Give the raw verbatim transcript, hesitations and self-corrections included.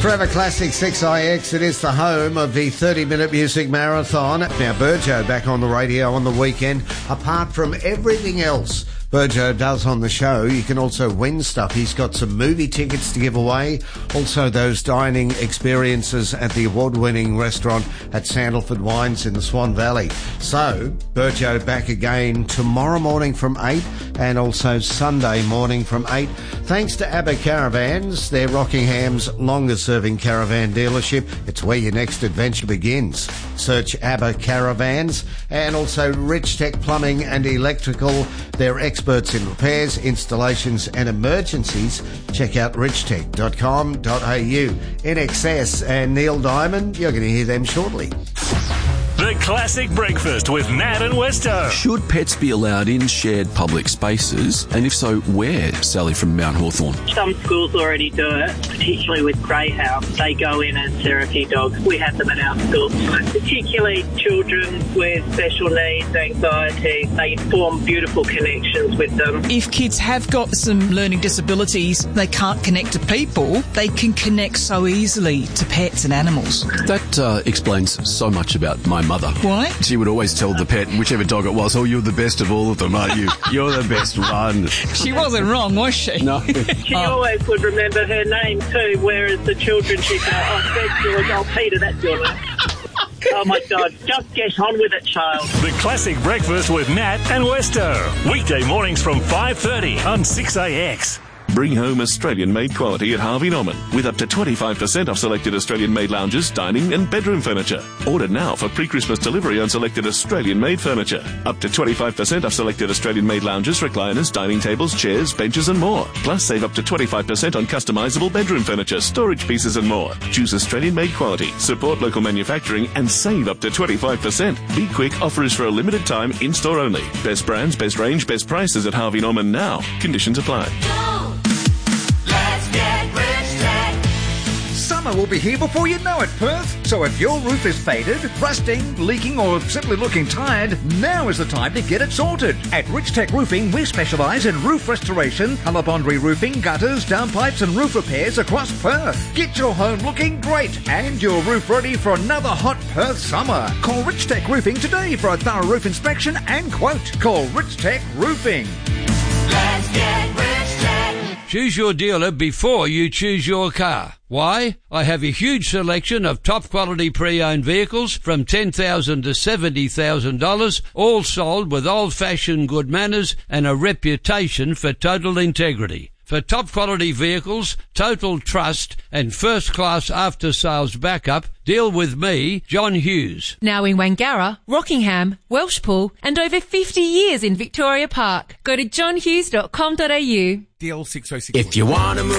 Forever Classic six I X, it is the home of the thirty-minute music marathon. Now, Burjo back on the radio on the weekend. Apart from everything else Burjo does on the show, you can also win stuff. He's got some movie tickets to give away, also those dining experiences at the award-winning restaurant at Sandalford Wines in the Swan Valley. So, Burjo back again tomorrow morning from eight and also Sunday morning from eight. Thanks to ABBA Caravans, they're Rockingham's longest-serving caravan dealership. It's where your next adventure begins. Search ABBA Caravans, and also Rich Tech Plumbing and Electrical. They're experts in repairs, installations and emergencies. Check out rich tech dot com dot a u. In Excess and Neil Diamond, you're going to hear them shortly. The Classic Breakfast with Nat and Westo. Should pets be allowed in shared public spaces? And if so, where? Sally from Mount Hawthorn. Some schools already do it, particularly with greyhounds. They go in as therapy dogs. We have them at our schools. Particularly children with special needs, anxiety. They form beautiful connections with them. If kids have got some learning disabilities, they can't connect to people, they can connect so easily to pets and animals. That uh, explains so much about my mother. Why? She would always tell the pet, whichever dog it was, oh, you're the best of all of them, aren't you? You're the best one. She wasn't wrong, was she? No. She oh. always would remember her name too, whereas the children, she'd go, oh, that's yours, oh, Peter, that's yours. Oh, my God. Just get on with it, child. The Classic Breakfast with Nat and Westo. Weekday mornings from five thirty on six A X. Bring home Australian-made quality at Harvey Norman with up to twenty-five percent off selected Australian-made lounges, dining and bedroom furniture. Order now for pre-Christmas delivery on selected Australian-made furniture. Up to twenty-five percent off selected Australian-made lounges, recliners, dining tables, chairs, benches and more. Plus save up to twenty-five percent on customisable bedroom furniture, storage pieces and more. Choose Australian-made quality, support local manufacturing and save up to twenty-five percent. Be quick, offer is for a limited time, in-store only. Best brands, best range, best prices at Harvey Norman now. Conditions apply. Summer will be here before you know it, Perth. So if your roof is faded, rusting, leaking or simply looking tired, now is the time to get it sorted. At Rich Tech Roofing, we specialise in roof restoration, Alabondri roofing, gutters, downpipes and roof repairs across Perth. Get your home looking great and your roof ready for another hot Perth summer. Call Rich Tech Roofing today for a thorough roof inspection and quote. Call Rich Tech Roofing. Let's get Rich Tech. Choose your dealer before you choose your car. Why? I have a huge selection of top quality pre-owned vehicles from ten thousand dollars to seventy thousand dollars, all sold with old-fashioned good manners and a reputation for total integrity. For top quality vehicles, total trust and first-class after-sales backup, deal with me, John Hughes. Now in Wangara, Rockingham, Welshpool and over fifty years in Victoria Park. Go to john hughes dot com dot a u. D L six oh six. If you want to move